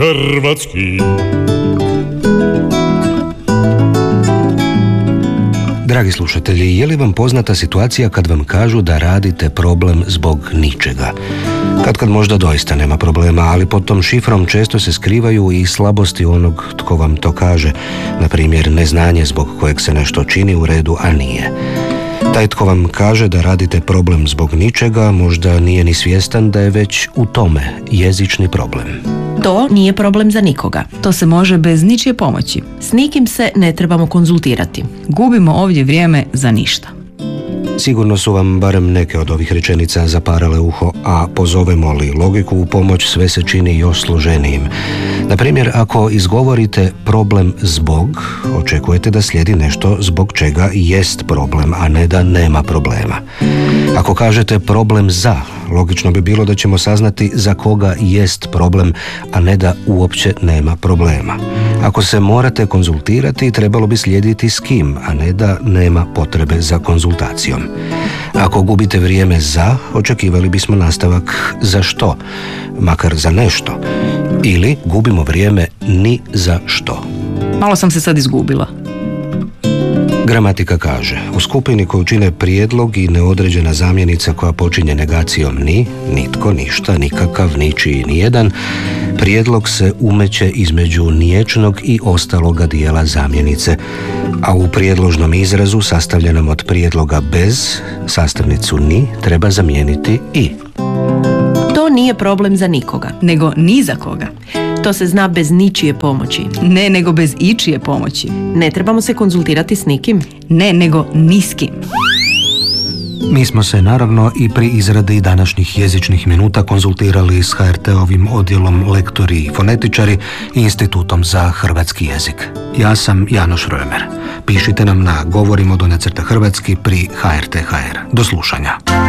hrvatski. Dragi slušatelji, je li vam poznata situacija kad vam kažu da radite problem zbog ničega? Kad možda doista nema problema, ali pod tom šifrom često se skrivaju i slabosti onog tko vam to kaže. Na primjer, neznanje zbog kojeg se nešto čini u redu, a nije. Taj tko vam kaže da radite problem zbog ničega možda nije ni svjestan da je već u tome jezični problem. To nije problem za nikoga. To se može bez ničije pomoći. S nikim se ne trebamo konzultirati. Gubimo ovdje vrijeme za ništa. Sigurno su vam barem neke od ovih rečenica zaparale uho, a pozovemo li logiku u pomoć, sve se čini još složenijim. Na primjer, ako izgovorite problem zbog, očekujete da slijedi nešto zbog čega jest problem, a ne da nema problema. Ako kažete problem za, logično bi bilo da ćemo saznati za koga jest problem, a ne da uopće nema problema. Ako se morate konzultirati, trebalo bi slijediti s kim, a ne da nema potrebe za konzultacijom. Ako gubite vrijeme za, očekivali bismo nastavak za što, makar za nešto. Ili gubimo vrijeme ni za što. Malo sam se sad izgubila. Gramatika kaže, u skupini koju čine prijedlog i neodređena zamjenica koja počinje negacijom ni, nitko, ništa, nikakav, ničiji, nijedan, prijedlog se umeće između niječnog i ostaloga dijela zamjenice, a u prijedložnom izrazu sastavljenom od prijedloga bez, sastavnicu ni treba zamijeniti i. To nije problem za nikoga. Nego ni za koga. To se zna bez ničije pomoći. Ne, nego bez ičije pomoći. Ne trebamo se konzultirati s nikim. Ne, nego ni s kim. Mi smo se naravno i pri izradi današnjih jezičnih minuta konzultirali s HRT-ovim odjelom lektori i fonetičari i Institutom za hrvatski jezik. Ja sam Janoš Römer. Pišite nam na govorimo_hrvatski pri HRT.hr. Do slušanja.